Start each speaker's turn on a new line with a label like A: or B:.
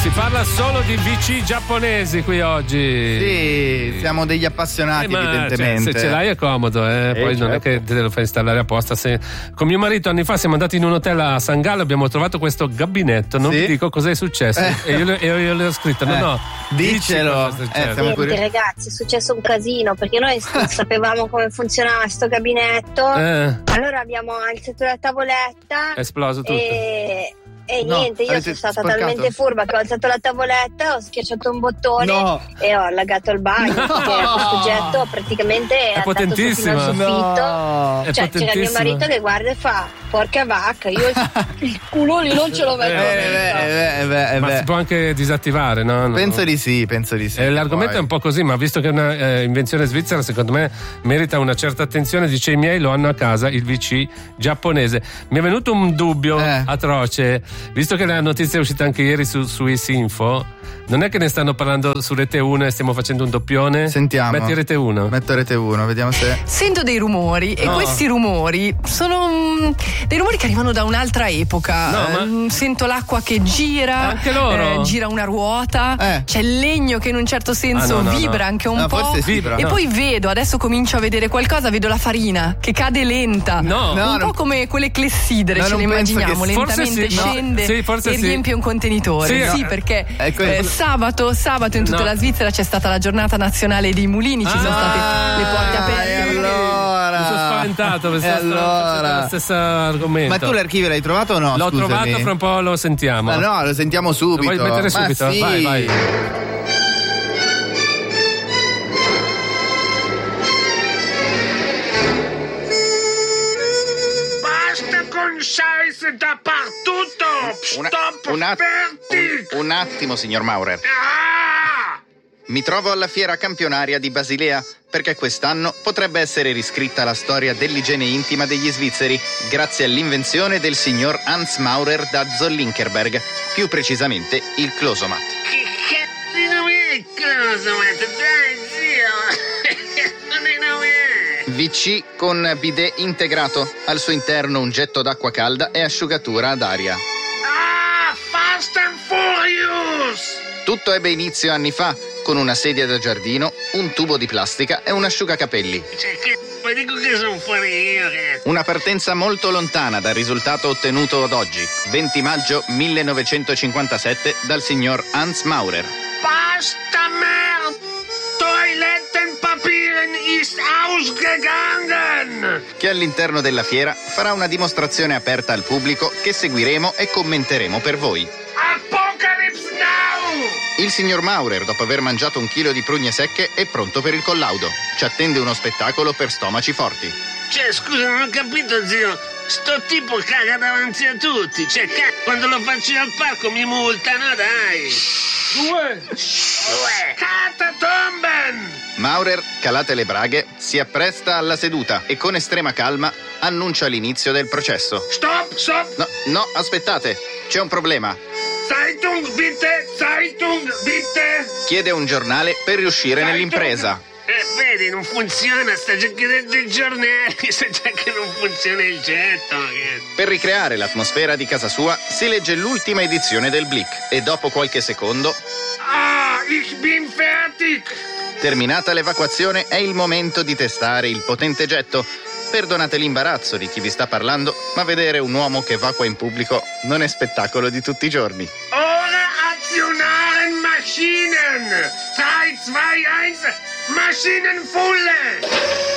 A: Si parla solo di VC giapponesi qui oggi.
B: Sì, siamo degli appassionati, evidentemente.
A: Se ce l'hai è comodo, poi non è che te lo fai installare apposta. Con mio marito anni fa siamo andati in un hotel a San Gallo, abbiamo trovato questo gabinetto, non vi dico cosa è successo. E io le ho scritto, no,
B: diccelo.
C: Niente, ragazzi, è successo un casino perché noi sapevamo come funzionava sto gabinetto. Allora abbiamo alzato la tavoletta,
A: è esploso tutto.
C: E niente, io sono stata talmente furba che ho alzato la tavoletta, ho schiacciato un bottone e ho allagato il bagno, perché questo getto praticamente è andato fino al soffitto. Cioè c'era mio marito che guarda e fa: porca vacca, io il culo lì non ce lo vedo.
A: Ma si può anche disattivare, no?
B: Penso di sì.
A: L'argomento è un po' così, ma visto che è una invenzione svizzera, secondo me merita una certa attenzione. Dice: i miei lo hanno a casa, il VC giapponese. Mi è venuto un dubbio atroce, visto che la notizia è uscita anche ieri su Isinfo. Non è che ne stanno parlando su Rete 1 e stiamo facendo un doppione?
B: Sentiamo.
A: Metti Rete 1.
B: Metto Rete 1, vediamo se.
D: Sento dei rumori e questi rumori sono dei rumori che arrivano da un'altra epoca. Sento l'acqua che gira.
A: Anche loro.
D: Gira una ruota. C'è il legno che in un certo senso vibra anche un po'.
B: Forse vibra.
D: E poi adesso comincio a vedere qualcosa, vedo la farina che cade lenta. Un po' come quelle clessidre, ce le immaginiamo. Lentamente scende e riempie un contenitore. Sì, perché sabato in tutta la Svizzera c'è stata la giornata nazionale dei mulini, ci sono state le porte aperte.
B: Allora
A: mi sono spaventato per lo stesso argomento.
B: Ma tu l'archivio l'hai trovato o no?
A: L'ho trovato, fra un po' lo sentiamo.
B: Ma no, lo sentiamo subito.
A: Lo vuoi mettere subito?
B: Sì.
A: Vai.
E: Scheiße dappertutto! Stop!
F: Un attimo, signor Maurer. Mi trovo alla fiera campionaria di Basilea perché quest'anno potrebbe essere riscritta la storia dell'igiene intima degli svizzeri grazie all'invenzione del signor Hans Maurer da Zollinkerberg, più precisamente il Closomat.
E: Che cazzo di nome è il Closomat? Dai, zio! Non è nome!
F: VC con bidet integrato, al suo interno un getto d'acqua calda e asciugatura ad aria.
E: Fast and Furious!
F: Tutto ebbe inizio anni fa, con una sedia da giardino, un tubo di plastica e un asciugacapelli.
E: Ma dico che sono fuori io, che...
F: Una partenza molto lontana dal risultato ottenuto ad oggi, 20 maggio 1957, dal signor Hans Maurer.
E: Basta Merda! Toilettenpapieren ist ausgegangen!
F: Che all'interno della fiera farà una dimostrazione aperta al pubblico che seguiremo e commenteremo per voi.
E: Apocalypse Now!
F: Il signor Maurer, dopo aver mangiato 1 chilo di prugne secche, è pronto per il collaudo. Ci attende uno spettacolo per stomaci forti.
E: Cioè, scusa, non ho capito, zio. Sto tipo caga davanti a tutti. Cioè, quando lo faccio al parco mi multano, dai. 2 Catatomben!
F: Maurer, calate le braghe, si appresta alla seduta e con estrema calma annuncia l'inizio del processo.
E: Stop!
F: No, aspettate, c'è un problema.
E: Zeitung bitte!
F: Chiede un giornale per riuscire nell'impresa.
E: Vedi, non funziona, sta già chiedendo il giornale, sta già che non funziona il getto.
F: Per ricreare l'atmosfera di casa sua si legge l'ultima edizione del Blick e dopo qualche secondo...
E: Ich bin fertig!
F: Terminata l'evacuazione è il momento di testare il potente getto. Perdonate l'imbarazzo di chi vi sta parlando, ma vedere un uomo che evacua in pubblico non è spettacolo di tutti i giorni.
E: Ora azionaren Maschinen! 3, 2, 1, Maschinenfulle!